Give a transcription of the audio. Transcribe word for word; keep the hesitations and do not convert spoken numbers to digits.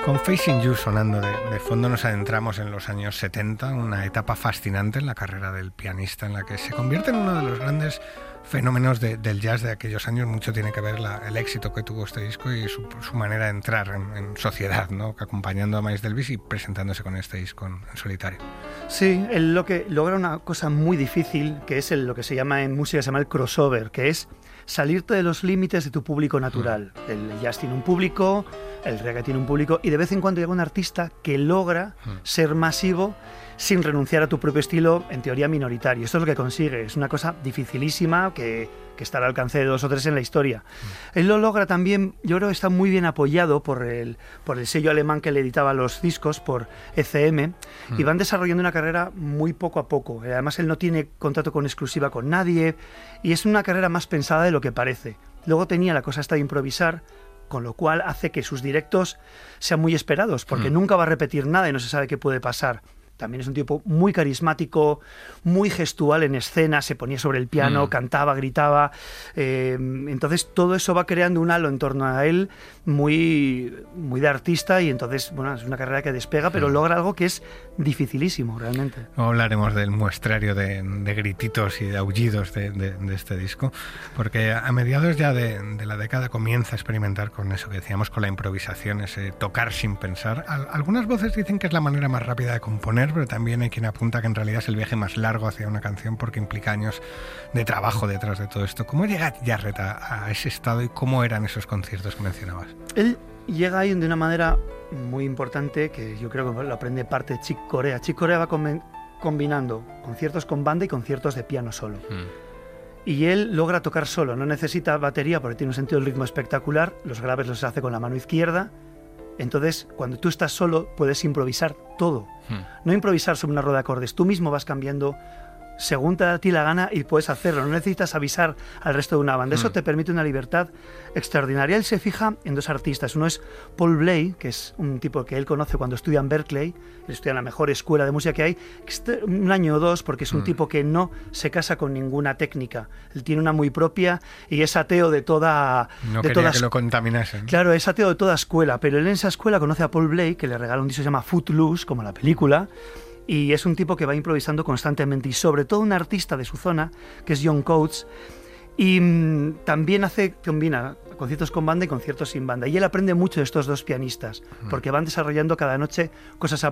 Con Facing You sonando de, de fondo nos adentramos en los años setenta, una etapa fascinante en la carrera del pianista en la que se convierte en uno de los grandes fenómenos de, del jazz de aquellos años. Mucho tiene que ver la, el éxito que tuvo este disco y su, su manera de entrar en, en sociedad, ¿no? Acompañando a Miles Davis y presentándose con este disco en, en solitario. Sí, él lo que logra una cosa muy difícil, que es el, lo que se llama en música se llama el crossover, que es salirte de los límites de tu público natural. Mm. El jazz tiene un público, el reggae tiene un público, y de vez en cuando llega un artista que logra mm. ser masivo sin renunciar a tu propio estilo, en teoría minoritario. Esto es lo que consigue. Es una cosa dificilísima que, que está al alcance de dos o tres en la historia. Mm. Él lo logra también, yo creo que está muy bien apoyado por el, por el sello alemán que le editaba los discos, por E C M, mm. y van desarrollando una carrera muy poco a poco. Además, él no tiene contrato con exclusiva con nadie, y es una carrera más pensada de lo que parece. Luego tenía la cosa esta de improvisar, con lo cual hace que sus directos sean muy esperados, porque mm. nunca va a repetir nada y no se sabe qué puede pasar. También es un tipo muy carismático, muy gestual en escena, se ponía sobre el piano, mm. cantaba, gritaba. Eh, entonces todo eso va creando un halo en torno a él muy, muy de artista, y entonces, bueno, es una carrera que despega, pero mm. logra algo que es dificilísimo realmente. No hablaremos del muestrario de, de grititos y de aullidos de, de, de este disco, porque a mediados ya de, de la década comienza a experimentar con eso que decíamos, con la improvisación, ese tocar sin pensar. Al, algunas voces dicen que es la manera más rápida de componer, pero también hay quien apunta que en realidad es el viaje más largo hacia una canción porque implica años de trabajo detrás de todo esto. ¿Cómo llega Jarrett a, a ese estado y cómo eran esos conciertos que mencionabas? Él llega ahí de una manera muy importante, que yo creo que lo aprende parte de Chick Corea. Chick Corea va com- combinando conciertos con banda y conciertos de piano solo. Mm. Y él logra tocar solo, no necesita batería porque tiene un sentido del ritmo espectacular, los graves los hace con la mano izquierda. Entonces, cuando tú estás solo, puedes improvisar todo. Hmm. No improvisar sobre una rueda de acordes. Tú mismo vas cambiando según te da a ti la gana y puedes hacerlo. No necesitas avisar al resto de una banda. Hmm. Eso te permite una libertad extraordinaria. Él se fija en dos artistas. Uno es Paul Bley, que es un tipo que él conoce cuando estudia en Berkeley. Él estudia en la mejor escuela de música que hay. Un año o dos, porque es un hmm. tipo que no se casa con ninguna técnica. Él tiene una muy propia y es ateo de toda... No de quería toda que lo contaminasen. Claro, es ateo de toda escuela, pero él en esa escuela conoce a Paul Bley, que le regala un disco que se llama Footloose, como la película, y es un tipo que va improvisando constantemente, y sobre todo un artista de su zona, que es John Coates, y mmm, también hace, combina conciertos con banda y conciertos sin banda, y él aprende mucho de estos dos pianistas, porque van desarrollando cada noche cosas